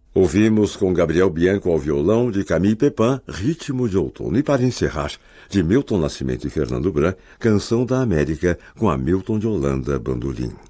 Ouvimos com Gabriel Bianco ao violão, de Camille Pepin, Ritmo de Outono. E para encerrar, de Milton Nascimento e Fernando Bran, Canção da América, com Hamilton de Holanda, bandolim.